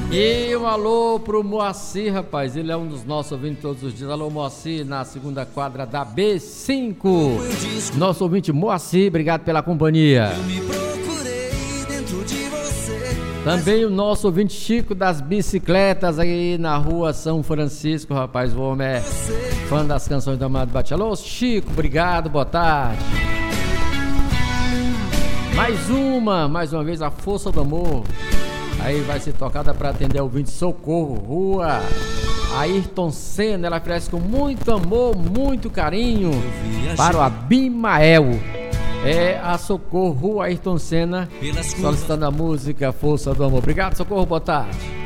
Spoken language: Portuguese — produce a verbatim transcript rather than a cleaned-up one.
E um alô pro Moacir, rapaz, ele é um dos nossos ouvintes todos os dias. Alô, Moacir, na segunda quadra da B cinco. Nosso ouvinte Moacir, obrigado pela companhia. Também o nosso ouvinte Chico das bicicletas aí na rua São Francisco, rapaz, o homem é fã das canções do Amado Batista. Alô, Chico, obrigado, boa tarde. Mais uma, mais uma vez, a Força do Amor. Aí vai ser tocada para atender o ouvinte Socorro, rua Ayrton Senna. Ela oferece com muito amor, muito carinho para o Abimael. É a Socorro, rua Ayrton Senna, solicitando a música Força do Amor. Obrigado, Socorro, boa tarde.